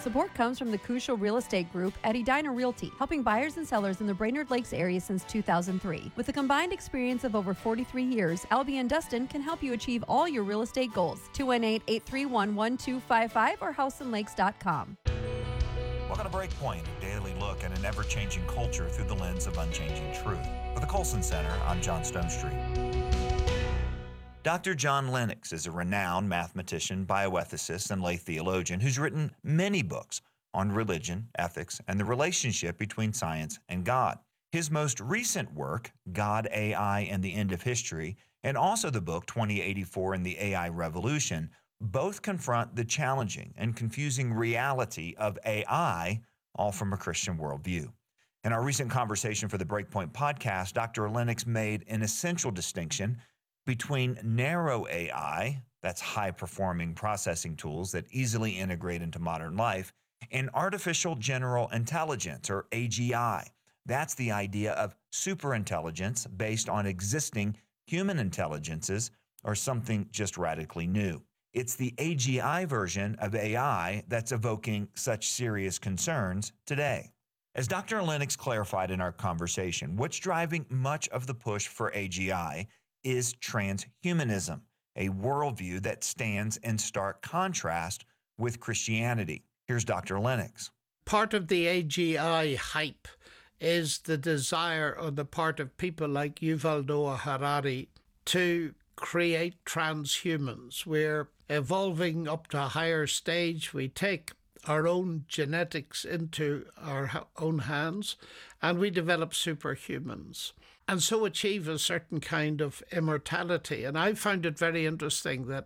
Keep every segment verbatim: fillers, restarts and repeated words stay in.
Support comes from the Crucial Real Estate Group at Edina Realty, helping buyers and sellers in the Brainerd Lakes area since two thousand three. With a combined experience of over forty-three years, Albie and Dustin can help you achieve all your real estate goals. two one eight, eight three one, one two five five or house and lakes dot com. Welcome to Breakpoint, a daily look at an ever-changing culture through the lens of unchanging truth. For the Colson Center, I'm John Stonestreet. Doctor John Lennox is a renowned mathematician, bioethicist, and lay theologian who's written many books on religion, ethics, and the relationship between science and God. His most recent work, God, A I, and the End of History, and also the book twenty eighty-four and the A I Revolution, both confront the challenging and confusing reality of A I, all from a Christian worldview. In our recent conversation for the Breakpoint podcast, Doctor Lennox made an essential distinction between narrow A I, that's high-performing processing tools that easily integrate into modern life, and artificial general intelligence, or A G I. That's the idea of superintelligence based on existing human intelligences or something just radically new. It's the A G I version of A I that's evoking such serious concerns today. As Doctor Lennox clarified in our conversation, what's driving much of the push for A G I is transhumanism, a worldview that stands in stark contrast with Christianity. Here's Doctor Lennox. Part of the A G I hype is the desire on the part of people like Yuval Noah Harari to create transhumans. We're evolving up to a higher stage. We take our own genetics into our own hands and we develop superhumans, and so achieve a certain kind of immortality. And I found it very interesting that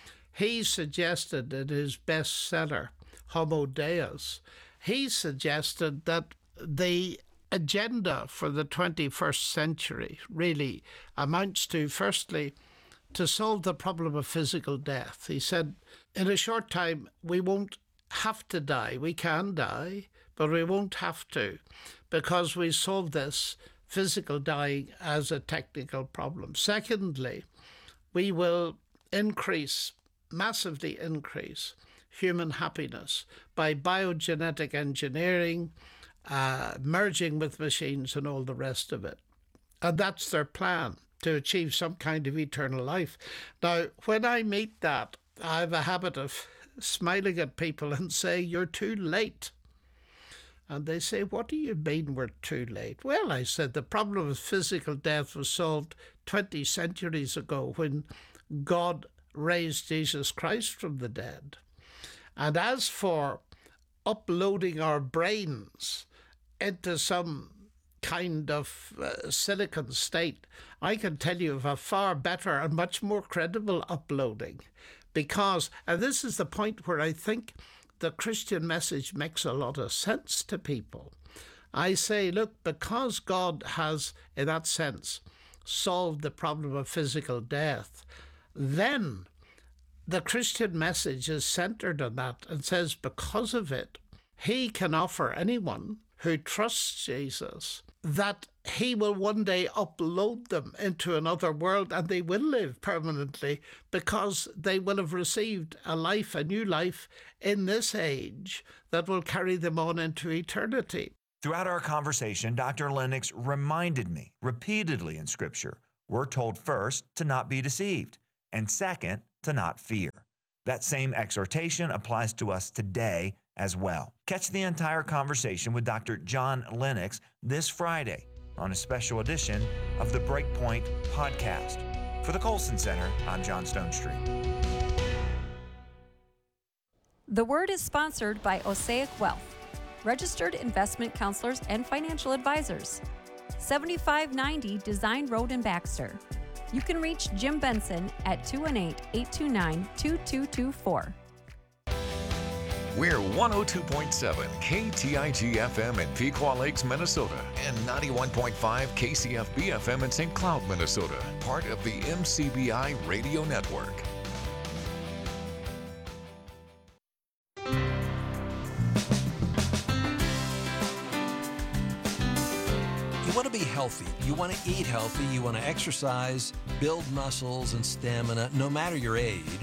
he suggested in his bestseller, Homo Deus, he suggested that the agenda for the twenty-first century really amounts to, firstly, to solve the problem of physical death. He said, in a short time, we won't have to die. We can die, but we won't have to, because we solve this physical dying as a technical problem. Secondly, we will increase, massively increase, human happiness by biogenetic engineering, uh, merging with machines and all the rest of it. And that's their plan, to achieve some kind of eternal life. Now, when I meet that, I have a habit of smiling at people and saying, you're too late. And they say, what do you mean we're too late? Well, I said, the problem of physical death was solved twenty centuries ago when God raised Jesus Christ from the dead. And as for uploading our brains into some kind of uh, silicon state, I can tell you of a far better and much more credible uploading. Because, and this is the point where I think the Christian message makes a lot of sense to people. I say, look, because God has, in that sense, solved the problem of physical death, then the Christian message is centered on that and says, because of it, he can offer anyone who trusts Jesus that he will one day upload them into another world, and they will live permanently because they will have received a life, a new life in this age that will carry them on into eternity. Throughout our conversation, Doctor Lennox reminded me repeatedly in Scripture, we're told first to not be deceived, and second, to not fear. That same exhortation applies to us today as well. Catch the entire conversation with Doctor John Lennox this Friday on a special edition of the Breakpoint podcast. For the Colson Center, I'm John Stonestreet. The Word is sponsored by Osaic Wealth, registered investment counselors and financial advisors. seventy-five ninety Design Road in Baxter. You can reach Jim Benson at two one eight, eight two nine, two two two four. We're one oh two point seven K T I G F M in Pequot Lakes, Minnesota, and ninety-one point five K C F B F M in Saint Cloud, Minnesota, part of the M C B I radio network. You want to be healthy, you want to eat healthy, you want to exercise, build muscles and stamina, no matter your age.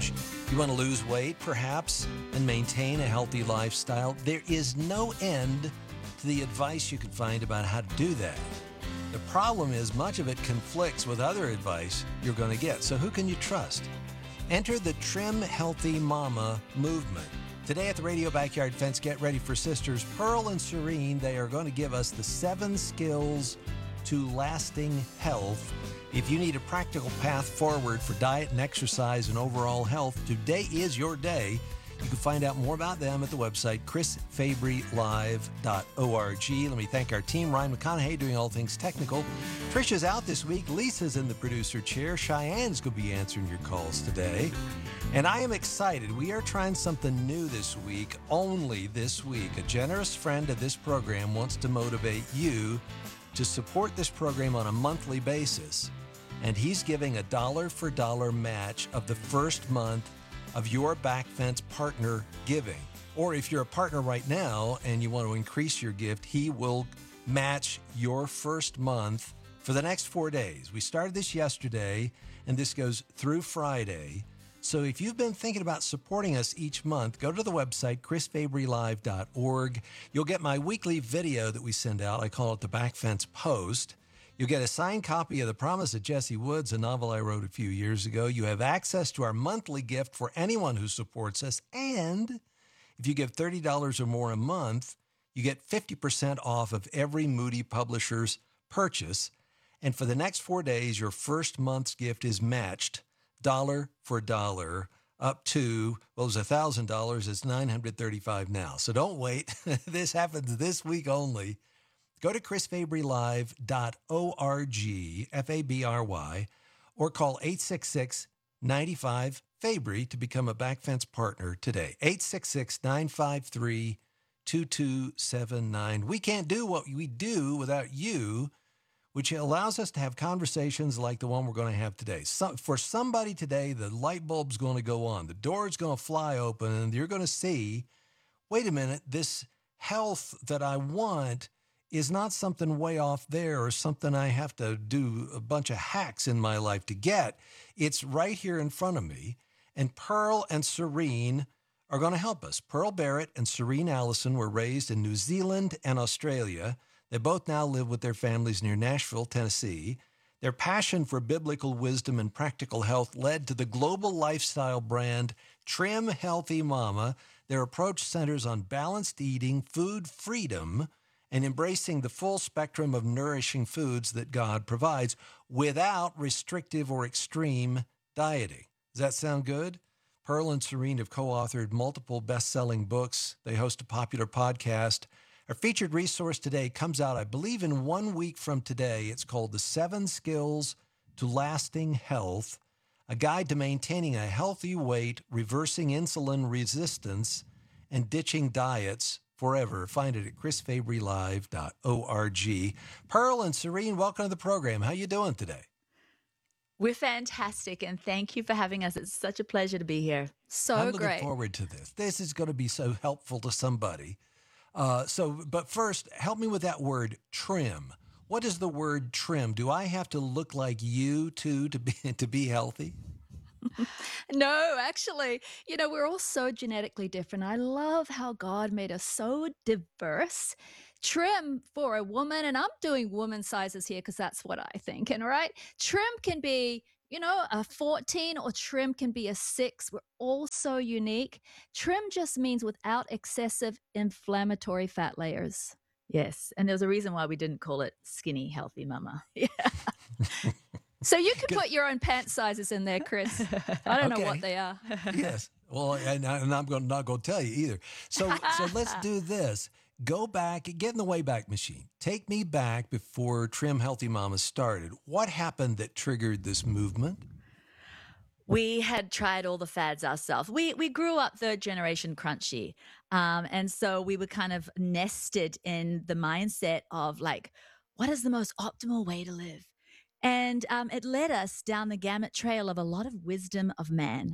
You want to lose weight, perhaps, and maintain a healthy lifestyle? There is no end to the advice you can find about how to do that. The problem is much of it conflicts with other advice you're going to get. So who can you trust? Enter the Trim Healthy Mama movement. Today at the Radio Backyard Fence, get ready for sisters Pearl and Serene. They are going to give us the seven skills to lasting health. If you need a practical path forward for diet and exercise and overall health, today is your day. You can find out more about them at the website chris fabry live dot org. Let me thank our team, Ryan McConaughey doing all things technical. Trisha's out this week. Lisa's in the producer chair. Cheyenne's going to be answering your calls today. And I am excited. We are trying something new this week, only this week. A generous friend of this program wants to motivate you to support this program on a monthly basis. And he's giving a dollar for dollar match of the first month of your Back Fence partner giving. Or if you're a partner right now and you want to increase your gift, he will match your first month for the next four days. We started this yesterday, and this goes through Friday. So if you've been thinking about supporting us each month, go to the website, chris fabry live dot org. You'll get my weekly video that we send out. I call it the Back Fence Post. You'll get a signed copy of The Promise of Jesse Woods, a novel I wrote a few years ago. You have access to our monthly gift for anyone who supports us. And if you give thirty dollars or more a month, you get fifty percent off of every Moody Publishers purchase. And for the next four days, your first month's gift is matched dollar for dollar up to, well, it was one thousand dollars. It's nine hundred thirty-five dollars now. So don't wait. This happens this week only. Go to chris fabry live dot org, F A B R Y, or call eight six six, nine five, Fabry to become a Back Fence partner today. eight six six, nine five three, two two seven nine. We can't do what we do without you, which allows us to have conversations like the one we're going to have today. So, for somebody today, the light bulb's going to go on. The door's going to fly open, and you're going to see, wait a minute, this health that I want is not something way off there or something I have to do a bunch of hacks in my life to get. It's right here in front of me. And Pearl and Serene are going to help us. Pearl Barrett and Serene Allison were raised in New Zealand and Australia. They both now live with their families near Nashville, Tennessee. Their passion for biblical wisdom and practical health led to the global lifestyle brand Trim Healthy Mama. Their approach centers on balanced eating, food freedom, and embracing the full spectrum of nourishing foods that God provides without restrictive or extreme dieting. Does that sound good? Pearl and Serene have co-authored multiple best-selling books. They host a popular podcast. Our featured resource today comes out, I believe, in one week from today. It's called The Seven Skills to Lasting Health, a guide to maintaining a healthy weight, reversing insulin resistance, and ditching diets forever. Find it at chris fabry live dot org. Pearl and Serene, welcome to the program. How you doing today? We're fantastic, and thank you for having us. It's such a pleasure to be here. So I'm looking great. forward to this. This is going to be so helpful to somebody. Uh, so, but first, help me with that word trim. What is the word trim? Do I have to look like you too to be to be healthy? No, actually, you know, we're all so genetically different. I love how God made us so diverse. Trim for a woman, and I'm doing woman sizes here because that's what I think. And right, trim can be, you know, a fourteen, or trim can be a six. We're all so unique. Trim just means without excessive inflammatory fat layers. Yes, and there's a reason why we didn't call it skinny healthy mama. Yeah. So you can put your own pant sizes in there, Chris. I don't Okay. know what they are. Yes. Well, and, I- and I'm going, not going to tell you either. So, so let's do this. Go back, get in the Wayback Machine. Take me back before Trim Healthy Mama started. What happened that triggered this movement? We had tried all the fads ourselves. We we grew up third generation crunchy. Um, and so we were kind of nested in the mindset of like, what is the most optimal way to live? And um, it led us down the gamut trail of a lot of wisdom of man.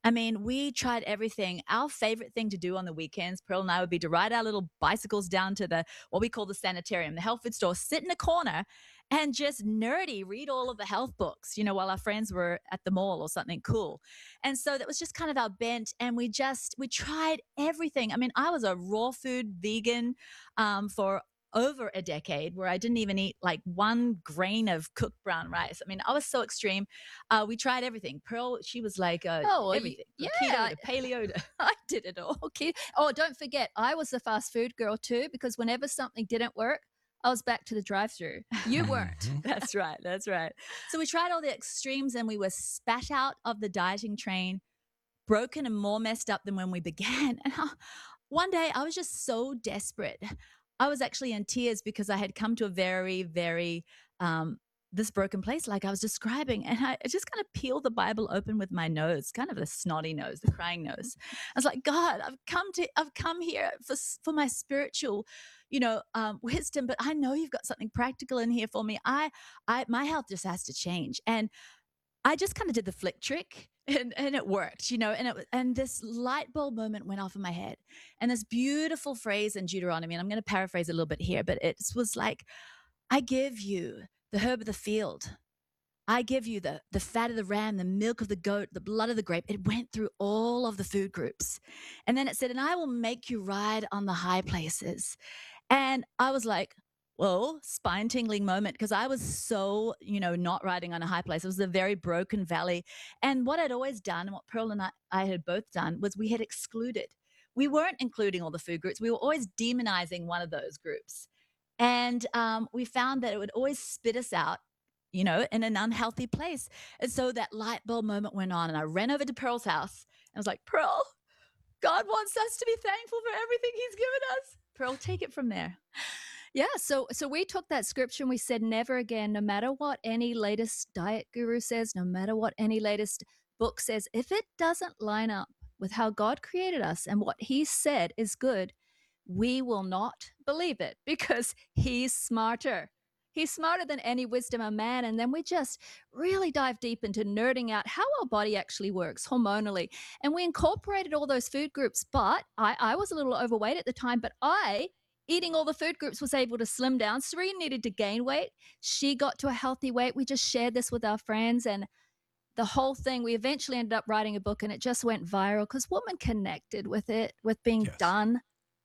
I mean, we tried everything. Our favorite thing to do on the weekends, Pearl and I, would be to ride our little bicycles down to the what we call the sanitarium, the health food store, sit in a corner and just nerdy read all of the health books, you know, while our friends were at the mall or something cool. And so that was just kind of our bent. And we just, we tried everything. I mean, I was a raw food vegan um, for over a decade where I didn't even eat like one grain of cooked brown rice. I mean, I was so extreme. Uh, we tried everything. Pearl, she was like uh, Oh, y- everything. From yeah. keto to paleo to I did it all. Okay. Oh, don't forget, I was the fast food girl too, because whenever something didn't work, I was back to the drive-through. You weren't. Mhm. That's right. That's right. So we tried all the extremes and we were spat out of the dieting train, broken and more messed up than when we began. And I, one day I was just so desperate. I was actually in tears because I had come to a very, very, um, this broken place like I was describing. And I just kind of peeled the Bible open with my nose, kind of the snotty nose, the crying nose. I was like, God, I've come to, I've come here for, for my spiritual, you know, um, wisdom, but I know you've got something practical in here for me. I, I, my health just has to change. And I just kind of did the flick trick and, and it worked, you know, and it was, and this light bulb moment went off in my head. And this beautiful phrase in Deuteronomy, and I'm going to paraphrase a little bit here, but it was like, I give you the herb of the field. I give you the, the fat of the ram, the milk of the goat, the blood of the grape. It went through all of the food groups. And then it said, and I will make you ride on the high places. And I was like, whoa, spine tingling moment, because I was so, you know, not riding on a high place. It was a very broken valley. And what I'd always done, and what Pearl and I, I had both done, was we had excluded. We weren't including all the food groups. We were always demonizing one of those groups. And um, we found that it would always spit us out, you know, in an unhealthy place. And so that light bulb moment went on, and I ran over to Pearl's house and was like, Pearl, God wants us to be thankful for everything he's given us. Pearl, take it from there. Yeah, so so we took that scripture and we said, never again, no matter what any latest diet guru says, no matter what any latest book says, if it doesn't line up with how God created us and what he said is good, we will not believe it because he's smarter. He's smarter than any wisdom of man. And then we just really dive deep into nerding out how our body actually works hormonally. And we incorporated all those food groups. But I, I was a little overweight at the time, but I, eating all the food groups, was able to slim down. Serene needed to gain weight. She got to a healthy weight. We just shared this with our friends. And the whole thing, we eventually ended up writing a book, and it just went viral because women connected with it, with being Yes. done.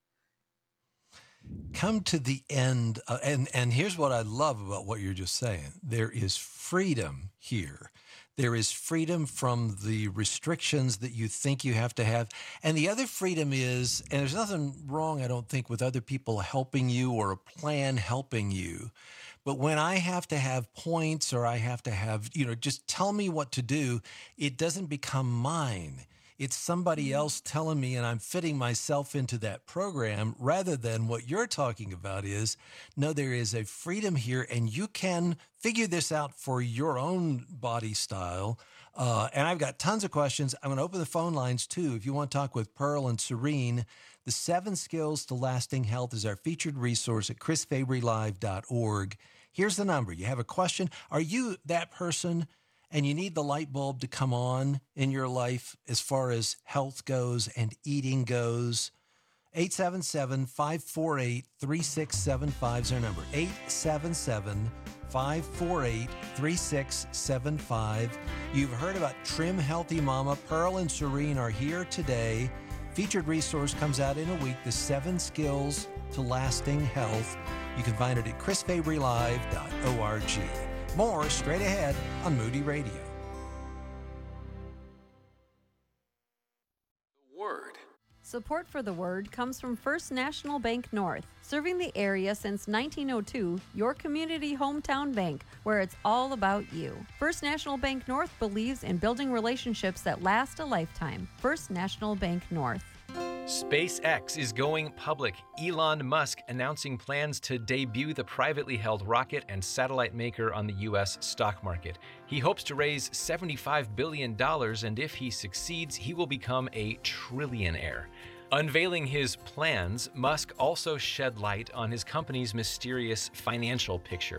Come to the end, uh, and and here's what I love about what you're just saying. There is freedom here. There is freedom from the restrictions that you think you have to have. And the other freedom is, and there's nothing wrong, I don't think, with other people helping you or a plan helping you. But when I have to have points or I have to have, you know, just tell me what to do, it doesn't become mine. It's somebody else telling me, and I'm fitting myself into that program, rather than what you're talking about is, no, there is a freedom here, and you can figure this out for your own body style. Uh, and I've got tons of questions. I'm going to open the phone lines, too. If you want to talk with Pearl and Serene, the Seven Skills to Lasting Health is our featured resource at chris fabry live dot org. Here's the number. You have a question. Are you that person and you need the light bulb to come on in your life as far as health goes and eating goes? eight seven seven, five four eight, three six seven five is our number. eight seven seven, five four eight, three six seven five. You've heard about Trim Healthy Mama. Pearl and Serene are here today. Featured resource comes out in a week, The Seven Skills to Lasting Health. You can find it at chris fabry live dot org. More straight ahead on Moody Radio. Word. Support for the Word comes from First National Bank North, serving the area since nineteen oh two, your community hometown bank, where it's all about you. First National Bank North believes in building relationships that last a lifetime. First National Bank North. SpaceX is going public. Elon Musk announcing plans to debut the privately held rocket and satellite maker on the U S stock market. He hopes to raise seventy-five billion dollars, and if he succeeds, he will become a trillionaire. Unveiling his plans, Musk also shed light on his company's mysterious financial picture.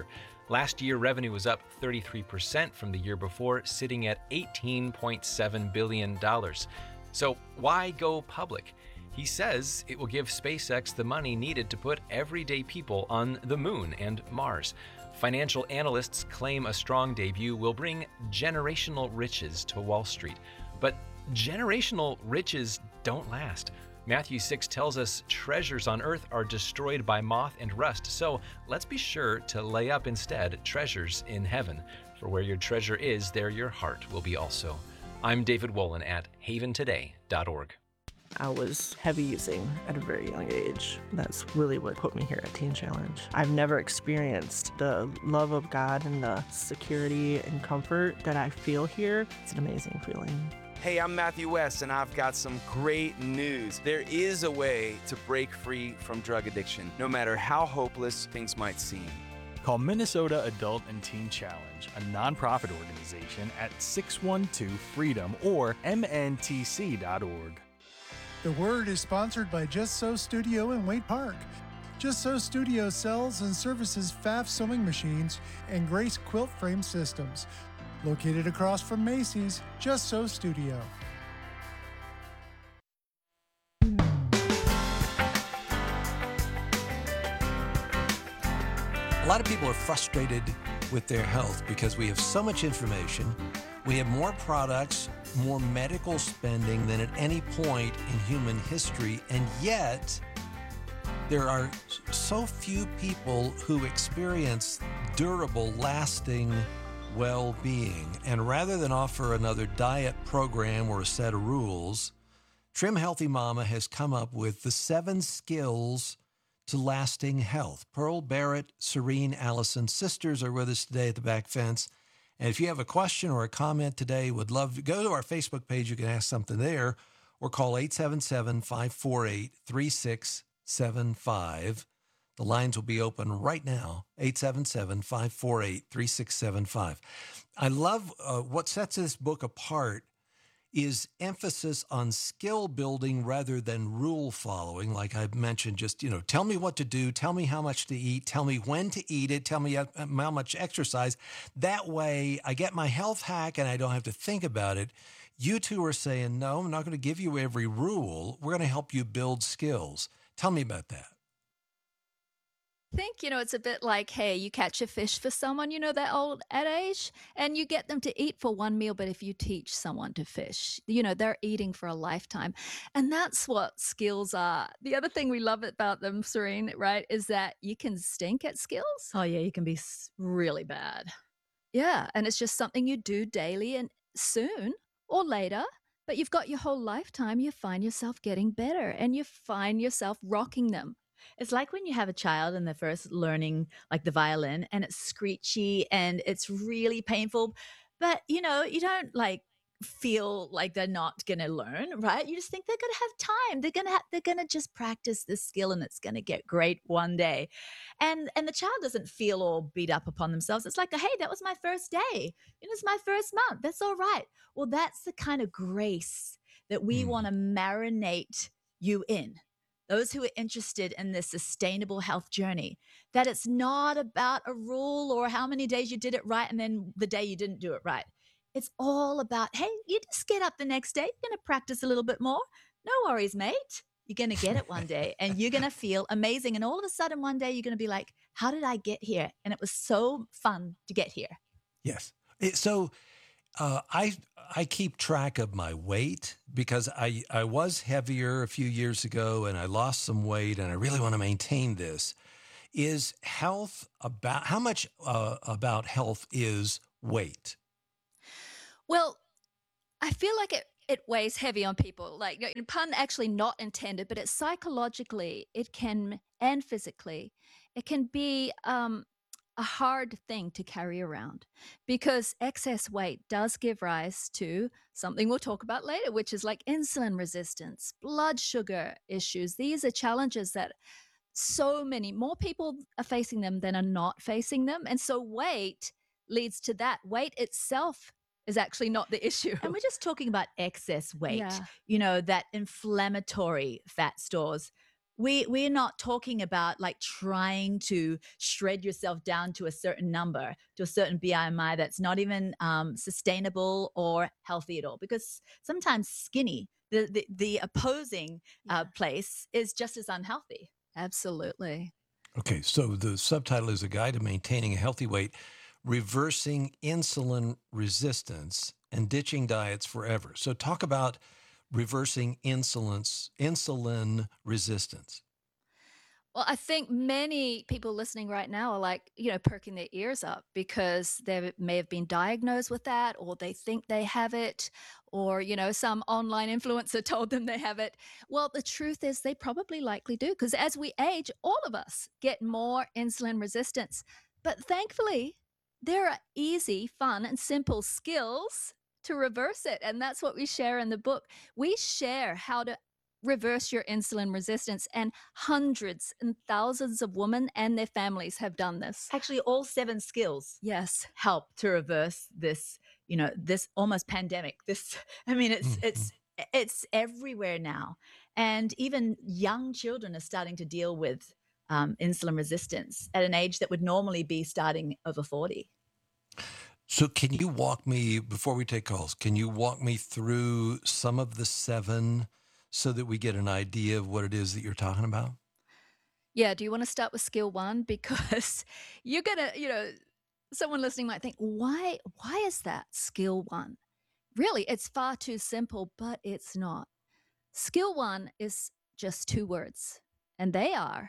Last year, revenue was up thirty-three percent from the year before, sitting at eighteen point seven billion dollars. So why go public? He says it will give SpaceX the money needed to put everyday people on the moon and Mars. Financial analysts claim a strong debut will bring generational riches to Wall Street. But generational riches don't last. Matthew six tells us treasures on earth are destroyed by moth and rust, so let's be sure to lay up instead treasures in heaven. For where your treasure is, there your heart will be also. I'm David Wolin at haven today dot org. I was heavy using at a very young age. That's really what put me here at Teen Challenge. I've never experienced the love of God and the security and comfort that I feel here. It's an amazing feeling. Hey, I'm Matthew West, and I've got some great news. There is a way to break free from drug addiction, no matter how hopeless things might seem. Call Minnesota Adult and Teen Challenge, a nonprofit organization, at six one two freedom or M N T C dot org. The Word is sponsored by Just So Studio in Waite Park. Just So Studio sells and services F A F sewing machines and Grace quilt frame systems. Located across from Macy's, Just So Studio. A lot of people are frustrated with their health because we have so much information. We have more products, more medical spending than at any point in human history, and yet there are so few people who experience durable, lasting well-being. And rather than offer another diet program or a set of rules, Trim Healthy Mama has come up with the seven skills to lasting health. Pearl, Barrett, Serene, Allison, sisters are with us today at the back fence. And if you have a question or a comment today, would love to go to our Facebook page. You can ask something there or call eight seven seven, five four eight, three six seven five. The lines will be open right now, eight seven seven, five four eight, three six seven five. I love uh, what sets this book apart is emphasis on skill building rather than rule following. Like I mentioned, just, you know, tell me what to do, tell me how much to eat, tell me when to eat it, tell me how, how much exercise. That way I get my health hack and I don't have to think about it. You two are saying, no, I'm not going to give you every rule. We're going to help you build skills. Tell me about that. I think, you know, it's a bit like, hey, you catch a fish for someone, you know, that old adage, and you get them to eat for one meal. But if you teach someone to fish, you know, they're eating for a lifetime. And that's what skills are. The other thing we love about them, Serene, right, is that you can stink at skills. Oh, yeah, you can be really bad. Yeah. And it's just something you do daily and soon or later. But you've got your whole lifetime, you find yourself getting better and you find yourself rocking them. It's like when you have a child and they're first learning like the violin and it's screechy and it's really painful, but you know, you don't like feel like they're not going to learn, right? You just think they're going to have time. They're going to ha- they're going to just practice this skill and it's going to get great one day. And and the child doesn't feel all beat up upon themselves. It's like, hey, that was my first day. It was my first month. That's all right. Well, that's the kind of grace that we mm. want to marinate you in. Those who are interested in this sustainable health journey, that it's not about a rule or how many days you did it right and then the day you didn't do it right. It's all about, hey, you just get up the next day. You're going to practice a little bit more. No worries, mate. You're going to get it one day and you're going to feel amazing. And all of a sudden one day you're going to be like, how did I get here? And it was so fun to get here. Yes. It, so uh, I I keep track of my weight because I, I was heavier a few years ago and I lost some weight and I really want to maintain this. Is health about, how much uh, about health is weight? Well, I feel like it, it weighs heavy on people. Like, you know, pun actually not intended, but it's psychologically, it can, and physically, it can be um, a hard thing to carry around because excess weight does give rise to something we'll talk about later, which is like insulin resistance, blood sugar issues. These are challenges that so many more people are facing them than are not facing them. And so weight leads to that. Weight itself is actually not the issue. And we're just talking about excess weight, Yeah. you know, that inflammatory fat stores. we we're not talking about like trying to shred yourself down to a certain number, to a certain B M I that's not even um, sustainable or healthy at all. Because sometimes skinny, the the, the opposing uh, place, is just as unhealthy. Absolutely. Okay, so the subtitle is A Guide to Maintaining a Healthy Weight, Reversing Insulin Resistance and Ditching Diets Forever. So talk about reversing insulin insulin resistance. Well, I think many people listening right now are like, you know, perking their ears up because they may have been diagnosed with that, or they think they have it, or, you know, some online influencer told them they have it. Well, the truth is they probably likely do, because as we age, all of us get more insulin resistance. But thankfully, there are easy, fun, and simple skills to reverse it. And that's what we share in the book. We share how to reverse your insulin resistance, and hundreds and thousands of women and their families have done this. Actually, all seven skills, yes, help to reverse this, you know, this almost pandemic. This, I mean, it's mm-hmm. it's it's everywhere now, and even young children are starting to deal with um, insulin resistance at an age that would normally be starting over forty. So can you walk me, before we take calls, can you walk me through some of the seven so that we get an idea of what it is that you're talking about? Yeah. Do you want to start with skill one? Because you're going to, you know, someone listening might think, why, why is that skill one? Really, it's far too simple, but it's not. Skill one is just two words, and they are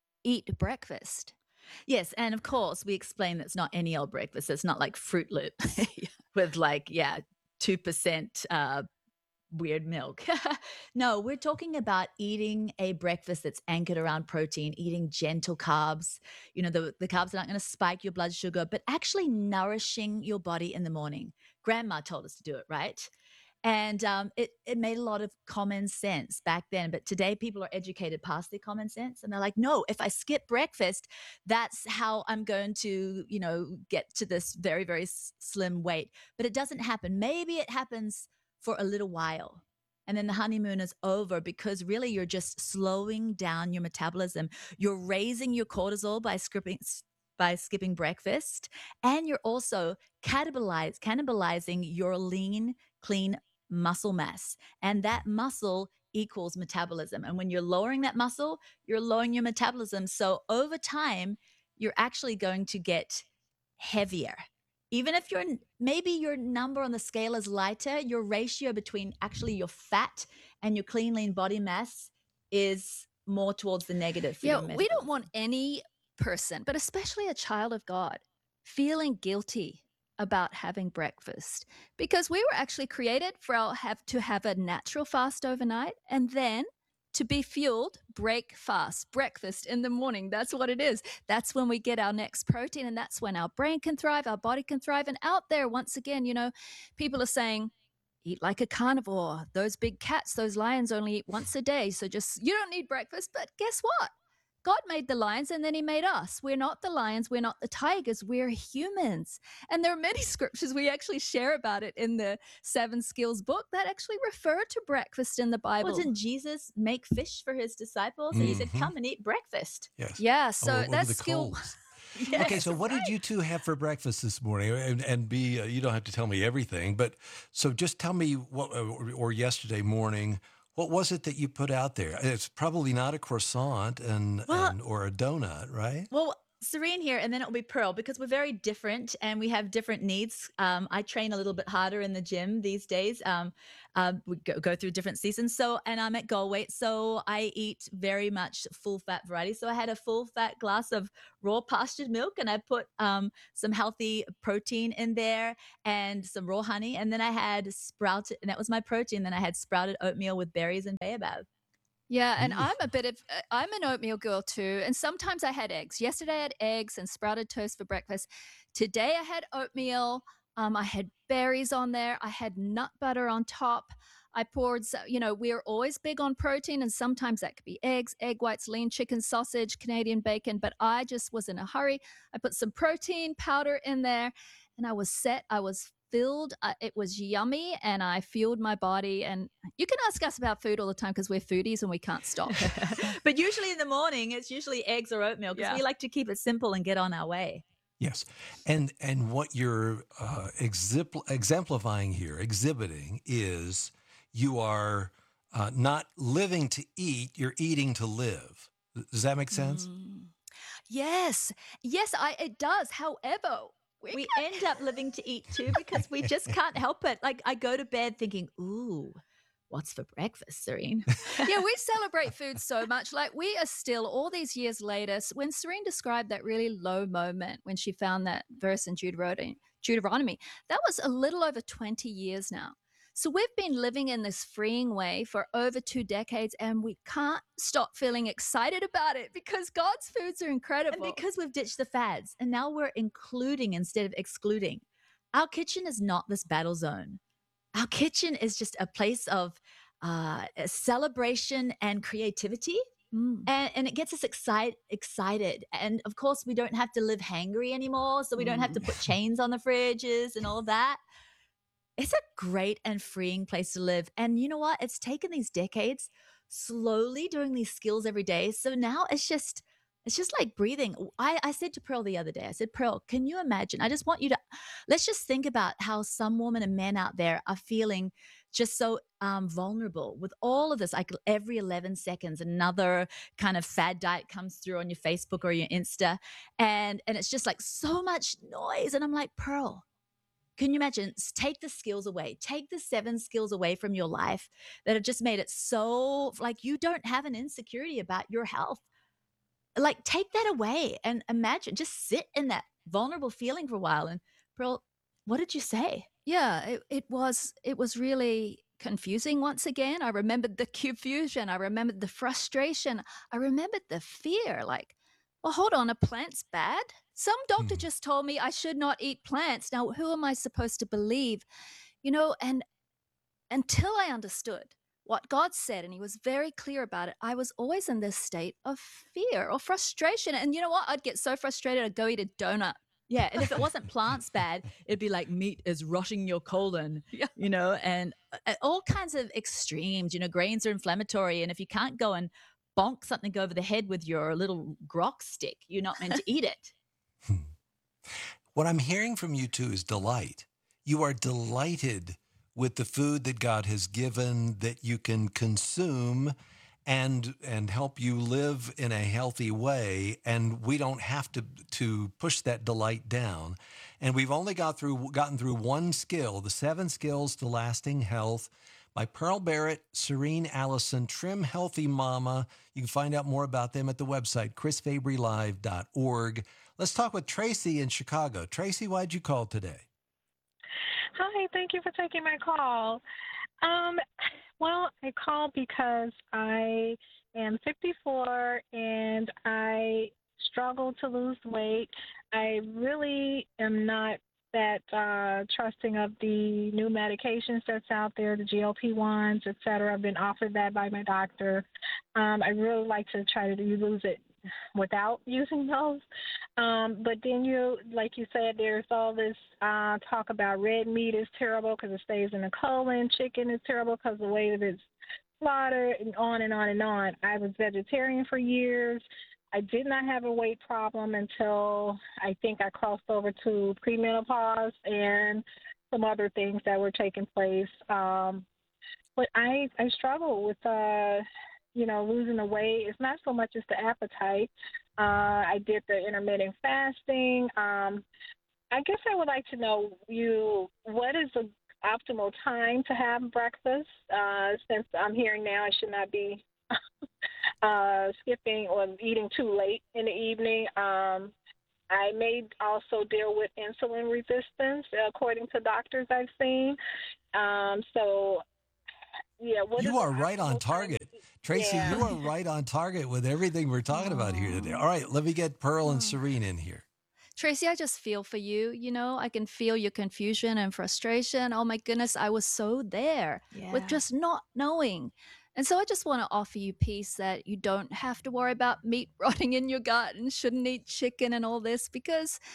eat breakfast. Yes, and of course, we explain that's not any old breakfast. It's not like Fruit Loops with like, yeah, two percent uh, weird milk. No, we're talking about eating a breakfast that's anchored around protein, eating gentle carbs. You know, the, the carbs are not going to spike your blood sugar, but actually nourishing your body in the morning. Grandma told us to do it, right? And um, it, it made a lot of common sense back then. But today people are educated past their common sense. And they're like, no, if I skip breakfast, that's how I'm going to, you know, get to this very, very s- slim weight. But it doesn't happen. Maybe it happens for a little while. And then the honeymoon is over, because really you're just slowing down your metabolism. You're raising your cortisol by skipping by skipping breakfast. And you're also cannibalize, cannibalizing your lean, clean muscle mass. And that muscle equals metabolism. And when you're lowering that muscle, you're lowering your metabolism. So over time, you're actually going to get heavier. Even if you're maybe your number on the scale is lighter, your ratio between actually your fat and your clean, lean body mass is more towards the negative. Yeah, we don't want any person, but especially a child of God, feeling guilty about having breakfast, because we were actually created for our have to have a natural fast overnight and then to be fueled, break fast, breakfast in the morning. That's what it is. That's when we get our next protein, and that's when our brain can thrive, our body can thrive. And out there, once again, you know, people are saying, eat like a carnivore. Those big cats, those lions only eat once a day. So just, you don't need breakfast. But guess what? God made the lions and then he made us. We're not the lions. We're not the tigers. We're humans. And there are many scriptures we actually share about it in the Seven Skills book that actually refer to breakfast in the Bible. Well, didn't Jesus make fish for his disciples? And mm-hmm. he said, come and eat breakfast. Yes. Yeah. So oh, that's skill. Yes, okay, so what right. did you two have for breakfast this morning? And, and be, uh, you don't have to tell me everything, but so just tell me what, or, or yesterday morning, what was it that you put out there? It's probably not a croissant and, well, and or a donut, right? Well, Serene here, and then it'll be Pearl, because we're very different and we have different needs. Um, I train a little bit harder in the gym these days. Um, uh, we go, go through different seasons. So, and I'm at goal weight, so I eat very much full fat variety. So I had a full fat glass of raw pastured milk, and I put um, some healthy protein in there and some raw honey. And then I had sprouted, and that was my protein. Then I had sprouted oatmeal with berries and baobab. Yeah, and I'm a bit of, uh, I'm an oatmeal girl too. And sometimes I had eggs. Yesterday I had eggs and sprouted toast for breakfast. Today I had oatmeal. Um, I had berries on there. I had nut butter on top. I poured, you know, we're always big on protein, and sometimes that could be eggs, egg whites, lean chicken, sausage, Canadian bacon. But I just was in a hurry. I put some protein powder in there, and I was set. I was filled. Uh, it was yummy, and I fueled my body. And you can ask us about food all the time because we're foodies and we can't stop. But usually in the morning, it's usually eggs or oatmeal because Yeah. we like to keep it simple and get on our way. Yes. And and what you're uh, exempl- exemplifying here, exhibiting, is you are uh, not living to eat, you're eating to live. Does that make sense? Mm. Yes, yes, I it does. However, we, We can't- end up living to eat too because we just can't help it. Like I go to bed thinking, ooh, what's for breakfast, Serene? yeah, we celebrate food so much. Like we are still all these years later. s- When Serene described that really low moment when she found that verse in Deuteronomy, Deuteronomy, that was a little over twenty years now. So we've been living in this freeing way for over two decades, and we can't stop feeling excited about it because God's foods are incredible. And because we've ditched the fads and now we're including instead of excluding, our kitchen is not this battle zone. Our kitchen is just a place of uh, celebration and creativity. Mm. And, and it gets us excite, excited. And of course, we don't have to live hangry anymore. So we don't have to put chains on the fridges and all that. It's a great and freeing place to live. And you know what? It's taken these decades slowly doing these skills every day. So now it's just, it's just like breathing. I, I said to Pearl the other day, I said, Pearl, can you imagine? I just want you to, let's just think about how some women and men out there are feeling just so um, vulnerable with all of this. Like every eleven seconds, another kind of fad diet comes through on your Facebook or your Insta. And, and it's just like so much noise. And I'm like, Pearl, can you imagine? S- Take the skills away. Take the seven skills away from your life that have just made it so like you don't have an insecurity about your health. Like take that away and imagine, just sit in that vulnerable feeling for a while. And Pearl, what did you say? Yeah, it, it was it was really confusing once again. I remembered the confusion. I remembered the frustration. I remembered the fear. Like, well, hold on, a plant's bad? Some doctor Mhm. just told me I should not eat plants. Now, who am I supposed to believe? You know, and until I understood what God said, and He was very clear about it, I was always in this state of fear or frustration. And you know what? I'd get so frustrated, I'd go eat a donut. Yeah, and if it wasn't plants bad, it'd be like meat is rotting your colon, Yeah. you know, and uh, all kinds of extremes. You know, grains are inflammatory, and if you can't go and bonk something over the head with your little grok stick, you're not meant to eat it. What I'm hearing from you two is delight. You are delighted with the food that God has given that you can consume and and help you live in a healthy way, and we don't have to to push that delight down. And we've only got through gotten through one skill, the seven skills to lasting health by Pearl Barrett, Serene Allison, Trim Healthy Mama. You can find out more about them at the website chris fabry live dot org. Let's talk with Tracy in Chicago. Tracy, why'd you call today? Hi, thank you for taking my call. Um, well, I called because I am fifty-four and I struggle to lose weight. I really am not that uh, trusting of the new medications that's out there, the G L P ones, et cetera. I've been offered that by my doctor. Um, I really like to try to lose it without using those. Um, but then you, like you said, there's all this uh, talk about red meat is terrible because it stays in the colon. Chicken is terrible because the way that it's slaughtered, and on and on and on. I was vegetarian for years. I did not have a weight problem until I think I crossed over to premenopause and some other things that were taking place. Um, but I, I struggle with, uh, you know, losing the weight. It's not so much as the appetite. Uh, I did the intermittent fasting. Um, I guess I would like to know you what is the optimal time to have breakfast? Uh, since I'm hearing now, I should not be uh, skipping or eating too late in the evening. Um, I may also deal with insulin resistance, according to doctors I've seen. Um, so, yeah, what is You the are right on optimal time target. to- Tracy, Yeah. you are right on target with everything we're talking about here today. All right, let me get Pearl and Serene in here. Tracy, I just feel for you. You know, I can feel your confusion and frustration. Oh my goodness, I was so there with Yeah. just not knowing. And so I just want to offer you peace that you don't have to worry about meat rotting in your gut and shouldn't eat chicken and all this because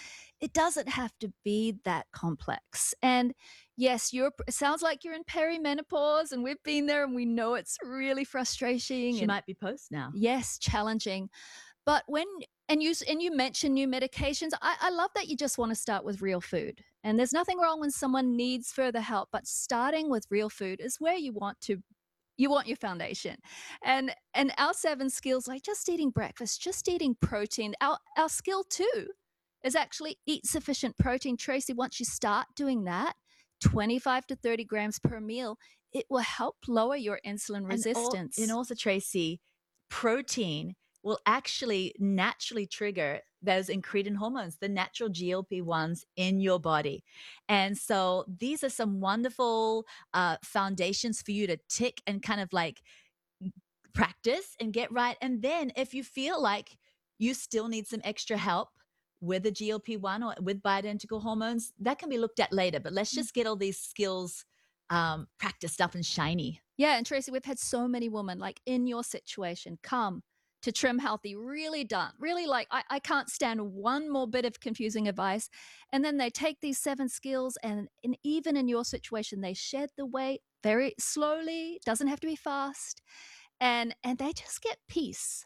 it doesn't have to be that complex. And yes, you're it sounds like you're in perimenopause, and we've been there and we know it's really frustrating. She and might be post now. Yes, challenging. But when and you s- and you mentioned new medications, I, I love that you just want to start with real food. And there's nothing wrong when someone needs further help, but starting with real food is where you want to you want your foundation. And and our seven skills, like just eating breakfast, just eating protein. Our our skill two is actually eat sufficient protein. Tracy, once you start doing that, twenty-five to thirty grams per meal, it will help lower your insulin And al- resistance. And also, Tracy, protein will actually naturally trigger those incretin hormones, the natural G L P ones in your body. And so these are some wonderful uh, foundations for you to tick and kind of like practice and get right. And then if you feel like you still need some extra help with a G L P one or with bioidentical hormones, that can be looked at later. But let's just get all these skills um, practiced up and shiny. Yeah, and Tracy, we've had so many women like in your situation come to Trim Healthy, really done, really like, I, I can't stand one more bit of confusing advice. And then they take these seven skills and, and even in your situation, they shed the weight very slowly, doesn't have to be fast. And, and they just get peace.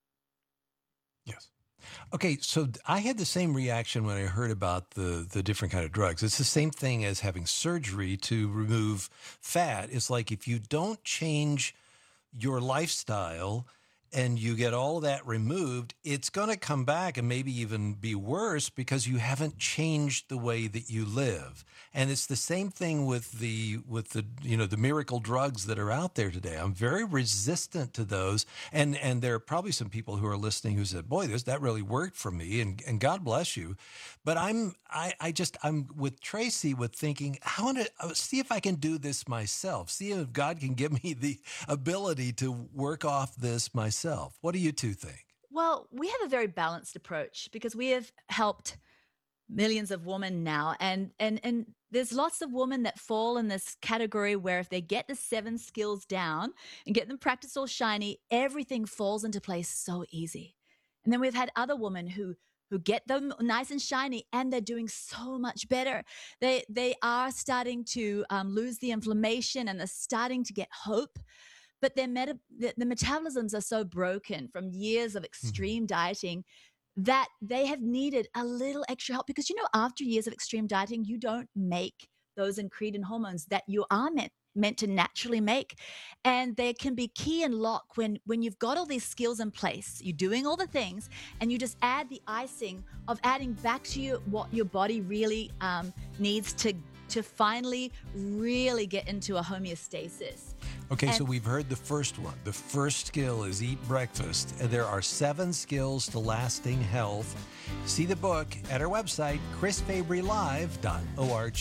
Yes. Okay, so th- I had the same reaction when I heard about the the different kind of drugs. It's the same thing as having surgery to remove fat. It's like if you don't change your lifestyle and you get all of that removed, it's going to come back and maybe even be worse because you haven't changed the way that you live. And it's the same thing with the with the you know the miracle drugs that are out there today. I'm very resistant to those, and and there are probably some people who are listening who said, "Boy, this that really worked for me," and and God bless you. But I'm I I just I'm with Tracy with thinking I want to see if I can do this myself. See if God can give me the ability to work off this myself. What do you two think? Well, we have a very balanced approach because we have helped millions of women now, and and and there's lots of women that fall in this category where if they get the seven skills down and get them practiced all shiny, everything falls into place so easy. And then we've had other women who who get them nice and shiny, and they're doing so much better. They they are starting to um, lose the inflammation, and they're starting to get hope. But their meta- the, the metabolisms are so broken from years of extreme dieting that they have needed a little extra help because, you know, after years of extreme dieting, you don't make those incretin hormones that you are meant meant to naturally make. And they can be key and lock when when you've got all these skills in place, you're doing all the things, and you just add the icing of adding back to you what your body really um, needs to to finally really get into a homeostasis. Okay, And- so we've heard the first one. The first skill is eat breakfast. And there are seven skills to lasting health. See the book at our website, chris fabry live dot org.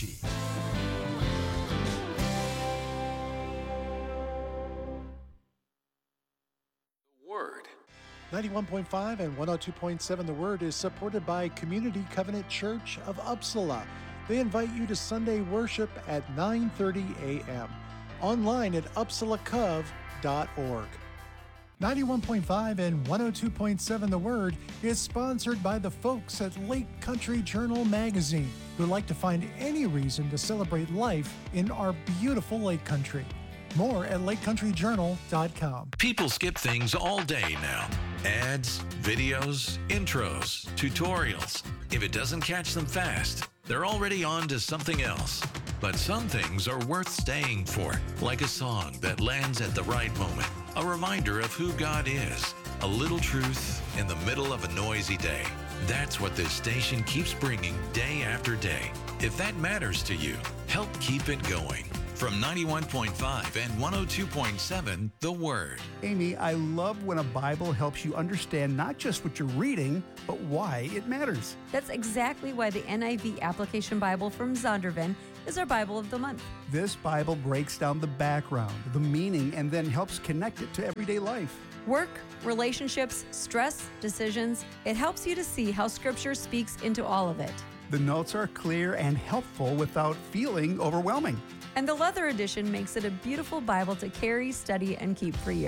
Word. ninety-one point five and one oh two point seven The Word is supported by Community Covenant Church of Uppsala. They invite you to Sunday worship at nine thirty a.m. online at uppsala cov dot org. ninety-one point five and one oh two point seven The Word is sponsored by the folks at Lake Country Journal magazine, who like to find any reason to celebrate life in our beautiful Lake Country. More at lake country journal dot com. People skip things all day now. Ads, videos, intros, tutorials. If it doesn't catch them fast, they're already on to something else. But some things are worth staying for, like a song that lands at the right moment. A reminder of who God is. A little truth in the middle of a noisy day. That's what this station keeps bringing day after day. If that matters to you, help keep it going. From ninety-one point five and one oh two point seven, The Word. Amy, I love when a Bible helps you understand not just what you're reading, but why it matters. That's exactly why the N I V Application Bible from Zondervan is our Bible of the month. This Bible breaks down the background, the meaning, and then helps connect it to everyday life. Work, relationships, stress, decisions. It helps you to see how Scripture speaks into all of it. The notes are clear and helpful without feeling overwhelming. And the leather edition makes it a beautiful Bible to carry, study, and keep for years.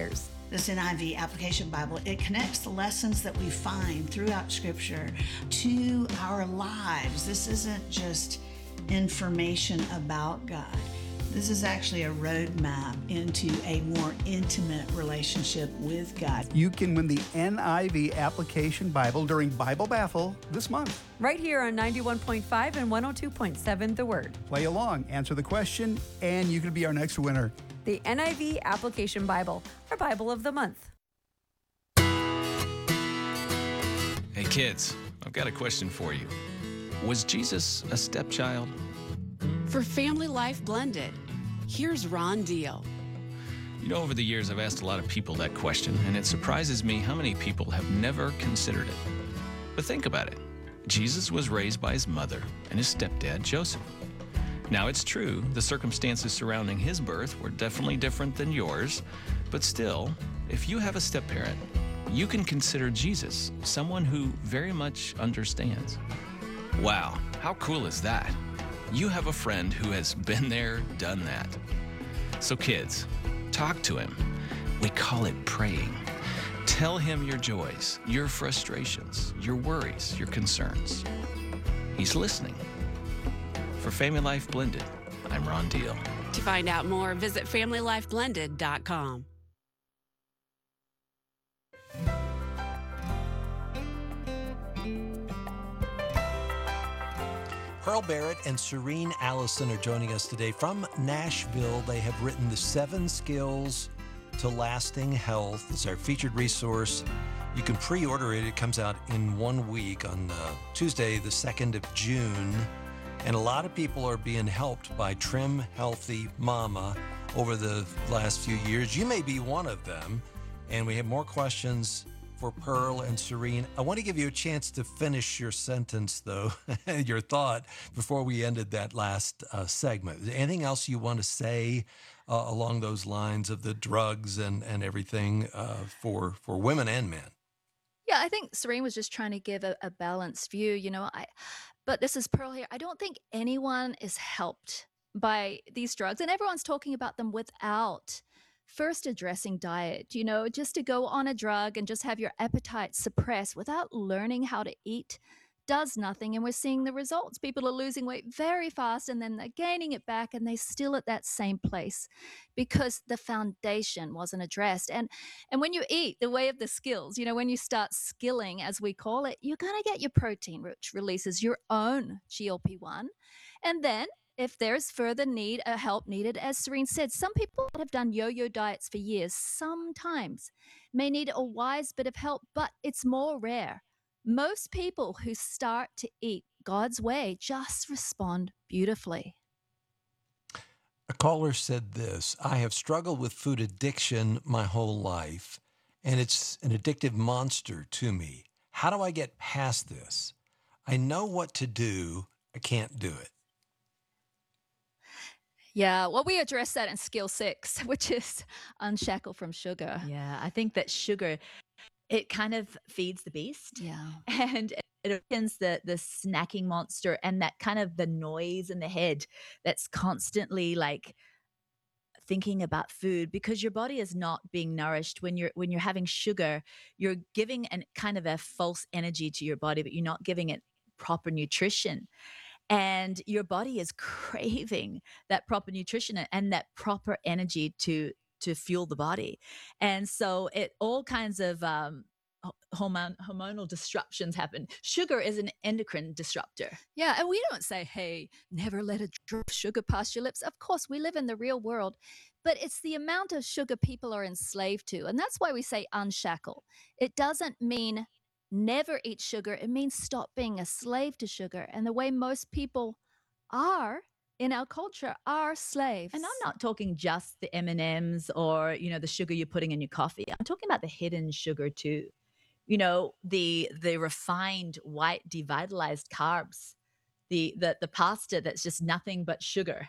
this N I V Application Bible, it connects the lessons that we find throughout Scripture to our lives. This isn't just information about God. This is actually a roadmap into a more intimate relationship with God. You can win the N I V Application Bible during Bible Battle this month. Right here on ninety-one point five and one oh two point seven The Word. Play along, answer the question, and you can be our next winner. The N I V Application Bible, our Bible of the month. Hey kids, I've got a question for you. Was Jesus a stepchild? For Family Life Blended, here's Ron Deal. You know, over the years, I've asked a lot of people that question, and it surprises me how many people have never considered it. But think about it. Jesus was raised by his mother and his stepdad, Joseph. Now, it's true, the circumstances surrounding his birth were definitely different than yours, but still, if you have a step-parent, you can consider Jesus someone who very much understands. Wow, how cool is that? You have a friend who has been there, done that. So kids, talk to him. We call it praying. Tell him your joys, your frustrations, your worries, your concerns. He's listening. For Family Life Blended, I'm Ron Deal. To find out more, visit family life blended dot com. Pearl Barrett and Serene Allison are joining us today from Nashville. They have written The Seven Skills to Lasting Health. It's our featured resource. You can pre-order it. It comes out in one week on uh, Tuesday, the second of June. And a lot of people are being helped by Trim Healthy Mama over the last few years. You may be one of them. And we have more questions for Pearl and Serene. I want to give you a chance to finish your sentence, though, your thought, before we ended that last uh, segment. Is there anything else you want to say uh, along those lines of the drugs and, and everything uh, for, for women and men? Yeah, I think Serene was just trying to give a, a balanced view, you know. I, but this is Pearl here. I don't think anyone is helped by these drugs, and everyone's talking about them without first addressing diet. You know, just to go on a drug and just have your appetite suppressed without learning how to eat does nothing. And we're seeing the results. People are losing weight very fast and then they're gaining it back, and they're still at that same place because the foundation wasn't addressed. And and when you eat, the way of the skills, you know, when you start skilling, as we call it, you're going to get your protein, which releases your own G L P one. And then if there's further need, uh, help needed, as Serene said, some people that have done yo-yo diets for years sometimes may need a wise bit of help, but it's more rare. Most people who start to eat God's way just respond beautifully. A caller said this: I have struggled with food addiction my whole life, and it's an addictive monster to me. How do I get past this? I know what to do. I can't do it. Yeah, well, we address that in skill six, which is unshackle from sugar. Yeah, I think that sugar, it kind of feeds the beast. Yeah. And it awakens the the snacking monster, and that kind of the noise in the head that's constantly like thinking about food, because your body is not being nourished. When you're when you're having sugar, you're giving an kind of a false energy to your body, but you're not giving it proper nutrition. And your body is craving that proper nutrition and that proper energy to to fuel the body. And so it all kinds of um, hormone, hormonal disruptions happen. Sugar is an endocrine disruptor. Yeah, and we don't say, hey, never let a drop of sugar past your lips. Of course, we live in the real world, but it's the amount of sugar people are enslaved to. And that's why we say unshackle. It doesn't mean never eat sugar. It means stop being a slave to sugar. And the way most people are in our culture are slaves. And I'm not talking just the M and M's or, you know, the sugar you're putting in your coffee. I'm talking about the hidden sugar too. You know, the the refined white devitalized carbs, the the the pasta that's just nothing but sugar.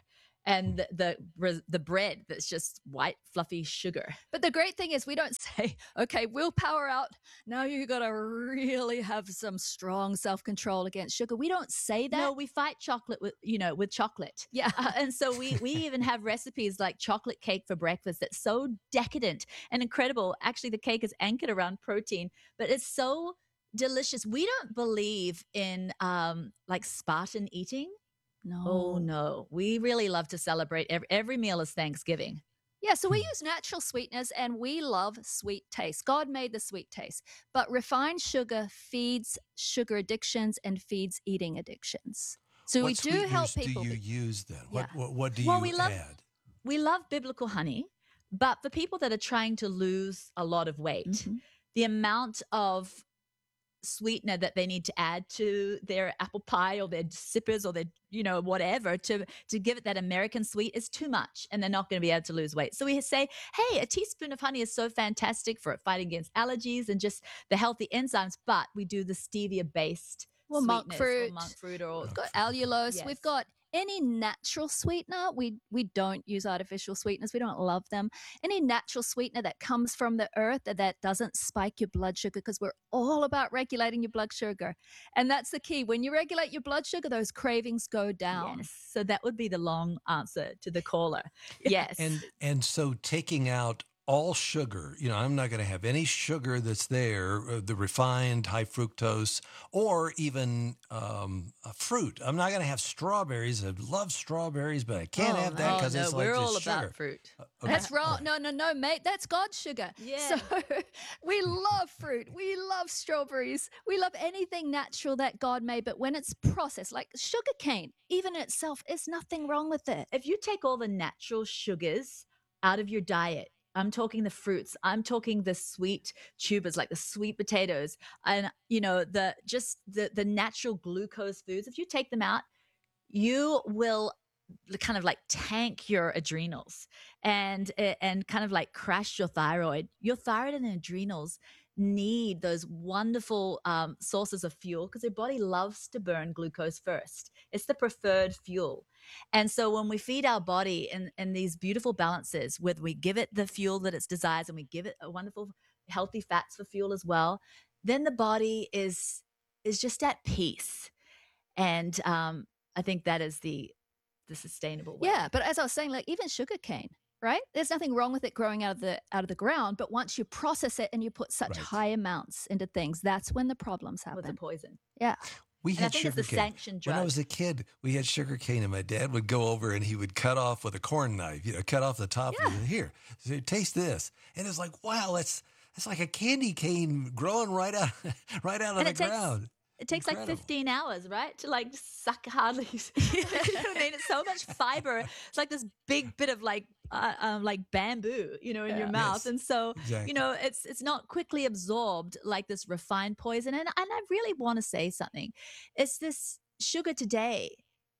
and the, the res- the bread that's just white fluffy sugar. But the great thing is we don't say, okay, willpower out. Now you got to really have some strong self-control against sugar. We don't say that. No, we fight chocolate with, you know, with chocolate. Yeah. Uh, and so we, we even have recipes like chocolate cake for breakfast that's so decadent and incredible. Actually, the cake is anchored around protein, but it's so delicious. We don't believe in um, like Spartan eating. No. Oh, no. We really love to celebrate. Every, every meal is Thanksgiving. Yeah, so we use natural sweeteners and we love sweet taste. God made the sweet taste. But refined sugar feeds sugar addictions and feeds eating addictions. So what we do help sweeteners people. do you be- use then? What, Yeah. what, what do Well, you we love- add? We love biblical honey, but for people that are trying to lose a lot of weight, Mhm. the amount of sweetener that they need to add to their apple pie or their sippers or their, you know, whatever to to give it that American sweet is too much, and they're not going to be able to lose weight. So we say, hey, a teaspoon of honey is so fantastic for fighting against allergies and just the healthy enzymes, but we do the stevia based Well, monk sweeteners fruit. or monk fruit or We've got allulose. Yes. We've got any natural sweetener. We we don't use artificial sweeteners. We don't love them. Any natural sweetener that comes from the earth that, that doesn't spike your blood sugar, because we're all about regulating your blood sugar. And that's the key. When you regulate your blood sugar, those cravings go down. Yes. So that would be the long answer to the caller. Yes. And and so taking out all sugar, you know, I'm not going to have any sugar that's there, uh, the refined high fructose, or even um, a fruit. I'm not going to have strawberries. I love strawberries, but I can't Oh, have that no, because no, it's like we're just all sugar. about fruit. Uh, okay. That's wrong. No, no, no, mate. That's God's sugar. Yeah. So we love fruit. We love strawberries. We love anything natural that God made. But when it's processed, like sugar cane, even in itself, there's nothing wrong with it. If you take all the natural sugars out of your diet, I'm talking the fruits, I'm talking the sweet tubers, like the sweet potatoes, and you know, the just the the natural glucose foods. If you take them out, you will kind of like tank your adrenals and and kind of like crash your thyroid. Your thyroid and adrenals need those wonderful um, sources of fuel because their body loves to burn glucose first. It's the preferred fuel. And so when we feed our body in, in these beautiful balances, whether we give it the fuel that it desires and we give it a wonderful healthy fats for fuel as well, then the body is is just at peace. And um, I think that is the the sustainable way. Yeah, but as I was saying, like even sugar cane, right? There's nothing wrong with it growing out of the out of the ground, but once you process it and you put such Right. high amounts into things, that's when the problems happen. With the poison. Yeah. We And I had think it's sugar a cane. sanctioned When I drug. was a kid, we had sugar cane, and my dad would go over and he would cut off with a corn knife, you know, cut off the top. Yeah. And here, so taste this, and it's like, wow, that's that's like a candy cane growing right out, right out of And the it takes- ground. It takes like Incredible. fifteen hours, right? To like suck hardly. you know what I mean? It's so much fiber. It's like this big bit of like, uh, um, like bamboo, you know, in your Yeah. mouth. Yes, And so, exactly. you know, it's it's not quickly absorbed like this refined poison. And, and I really want to say something. It's this sugar today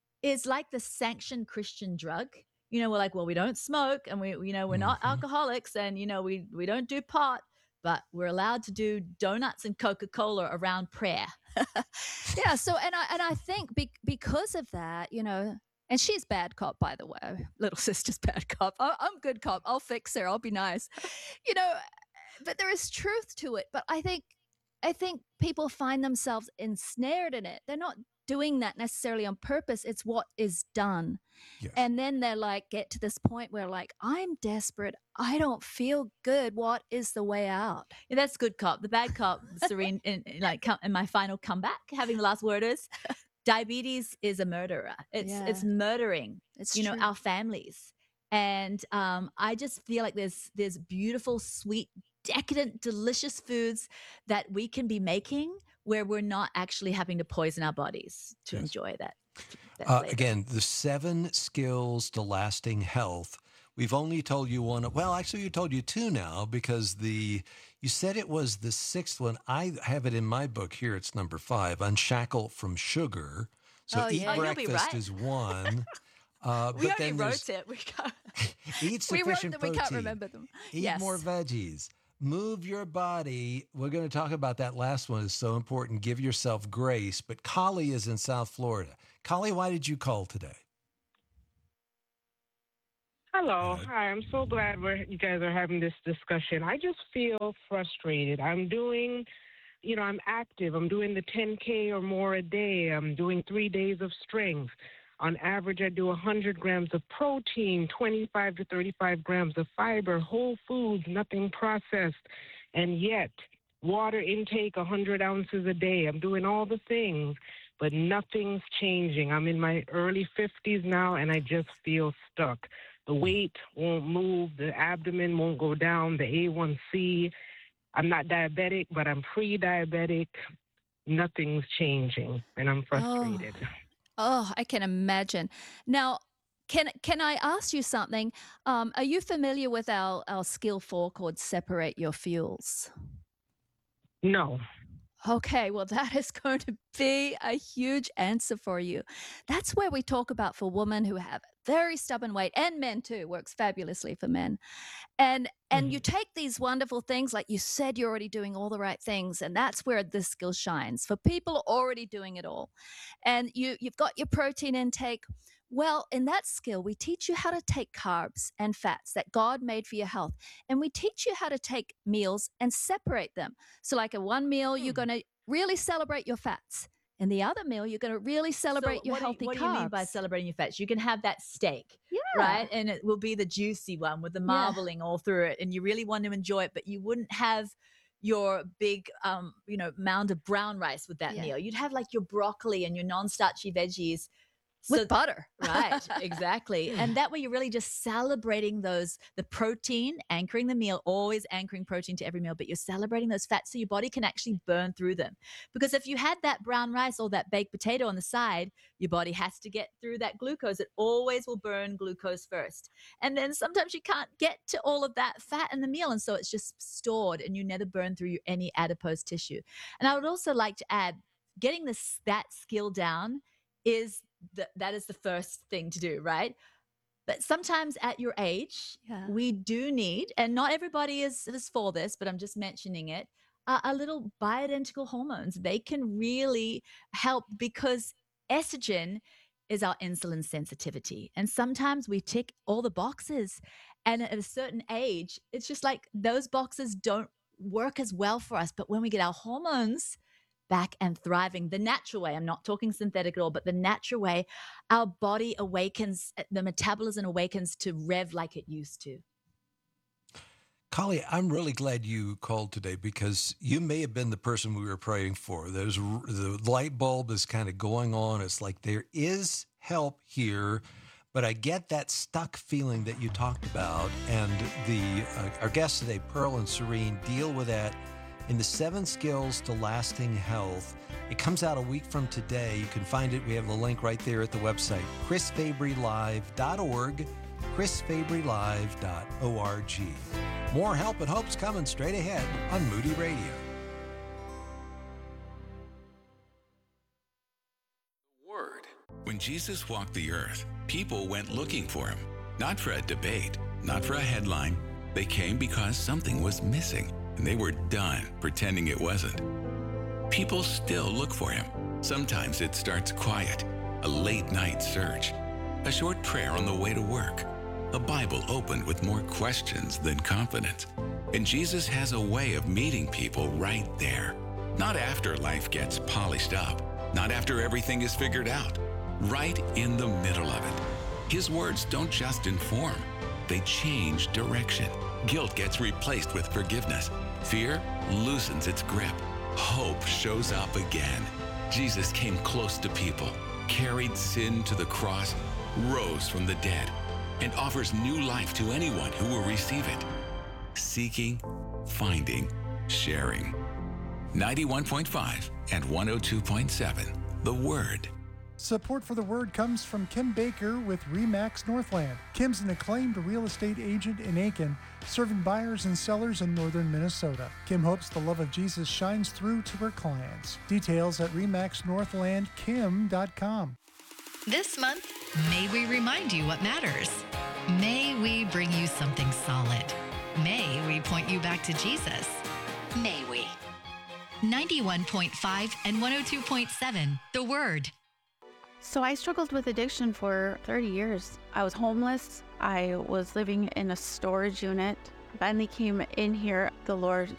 is like the sanctioned Christian drug. You know, we're like, well, we don't smoke and we, you know, we're not Mhm. alcoholics and, you know, we, we don't do pot, but we're allowed to do donuts and Coca-Cola around prayer. Yeah, so and I and I think be, because of that, you know, and she's bad cop, by the way. Little sister's bad cop. I, I'm good cop. I'll fix her. I'll be nice. You know, but there is truth to it. But I think I think people find themselves ensnared in it. They're not doing that necessarily on purpose. It's what is done. Yes. And then they're like, get to this point where like, I'm desperate. I don't feel good. What is the way out? Yeah, that's good cop. The bad cop, Serene, in, in like come, in my final comeback, having the last word is, diabetes is a murderer. It's Yeah. it's murdering. It's you know true. our families, and um, I just feel like there's there's beautiful, sweet, decadent, delicious foods that we can be making where we're not actually having to poison our bodies to Yes. enjoy that. that Uh, flavor. again, the seven skills to lasting health. We've only told you one. Well, actually, we told you two now because the you said it was the sixth one. I have it in my book here. It's number five. Unshackle from sugar. So Oh, eat yeah. Oh, you'll be breakfast right. is one. Uh, we but already then there's wrote it. We got, eat We wrote sufficient them. We protein. can't remember them. Eat Yes. more veggies. Move your body. We're going to talk about that last one. Is so important. Give yourself grace. But Collie is in South Florida. Collie, why did you call today? Hello. Hi. I'm so glad we're, you guys are having this discussion. I just feel frustrated. I'm doing, you know, I'm active. I'm doing the ten K or more a day. I'm doing three days of strength. On average, I do one hundred grams of protein, twenty-five to thirty-five grams of fiber, whole foods, nothing processed. And yet, water intake, one hundred ounces a day. I'm doing all the things, but nothing's changing. I'm in my early fifties now, and I just feel stuck. The weight won't move. The abdomen won't go down. The A one C. I'm not diabetic, but I'm pre-diabetic. Nothing's changing, and I'm frustrated. Oh, I can imagine. Now, can can I ask you something? Um, are you familiar with our, our skill four called Separate Your Fuels? No. Okay, well, that is going to be a huge answer for you. That's where we talk about for women who have very stubborn weight, and men too, works fabulously for men. And and you take these wonderful things, like you said, you're already doing all the right things, and that's where this skill shines for people already doing it all. And you you've got your protein intake. Well, in that skill, we teach you how to take carbs and fats that God made for your health. And we teach you how to take meals and separate them. So like a one meal, you're going to really celebrate your fats. And the other meal, you're going to really celebrate So your what do you- healthy what carbs. do you mean by celebrating your fats? You can have that steak, Yeah. right? And it will be the juicy one with the marbling all through it. And you really want to enjoy it, but you wouldn't have your big, um, you know, mound of brown rice with that Yeah. meal. You'd have like your broccoli and your non-starchy veggies. With butter. Right, exactly. And that way you're really just celebrating those, the protein, anchoring the meal, always anchoring protein to every meal, but you're celebrating those fats so your body can actually burn through them. Because if you had that brown rice or that baked potato on the side, your body has to get through that glucose. It always will burn glucose first. And then sometimes you can't get to all of that fat in the meal. And so it's just stored and you never burn through your, any adipose tissue. And I would also like to add, getting this that skill down is the, that is the first thing to do, right? But sometimes at your age, Yeah. we do need, and not everybody is, is for this, but I'm just mentioning it, uh, a little bioidentical hormones. They can really help because estrogen is our insulin sensitivity. And sometimes we tick all the boxes. And at a certain age, it's just like those boxes don't work as well for us. But when we get our hormones back and thriving the natural way, I'm not talking synthetic at all, but the natural way, our body awakens, the metabolism awakens to rev like it used to. Kali, I'm really glad you called today because you may have been the person we were praying for. There's the light bulb is kind of going on. It's like there is help here, but I get that stuck feeling that you talked about. And the uh, our guests today, Pearl and Serene, deal with that in the Seven Skills to Lasting Health. It comes out a week from today. You can find it. We have the link right there at the website, chris fabry live dot org, chris fabry live dot org. More help and hope's coming straight ahead on Moody Radio. Word. When Jesus walked the earth, people went looking for him, not for a debate, not for a headline. They came because something was missing, and they were done pretending it wasn't. People still look for him. Sometimes it starts quiet, a late night search, a short prayer on the way to work, a Bible opened with more questions than confidence. And Jesus has a way of meeting people right there. Not after life gets polished up, not after everything is figured out, right in the middle of it. His words don't just inform, they change direction. Guilt gets replaced with forgiveness. Fear loosens its grip. Hope shows up again. Jesus came close to people, carried sin to the cross, rose from the dead, and offers new life to anyone who will receive it. Seeking, finding, sharing. ninety-one point five and one oh two point seven, The Word. Support for The Word comes from Kim Baker with RE/MAX Northland. Kim's an acclaimed real estate agent in Aiken, serving buyers and sellers in northern Minnesota. Kim hopes the love of Jesus shines through to her clients. Details at remax northland kim dot com. This month, may we remind you what matters. May we bring you something solid. May we point you back to Jesus. May we. ninety-one point five and one oh two point seven, The Word. So I struggled with addiction for thirty years. I was homeless. I was living in a storage unit. Finally came in here. The Lord